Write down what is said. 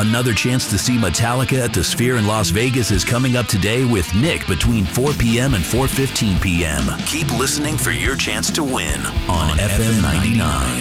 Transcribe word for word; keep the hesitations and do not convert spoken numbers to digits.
Another chance to see Metallica at the Sphere in Las Vegas is coming up today with Nick between four p.m. and four fifteen p.m. Keep listening for your chance to win on F M ninety-nine.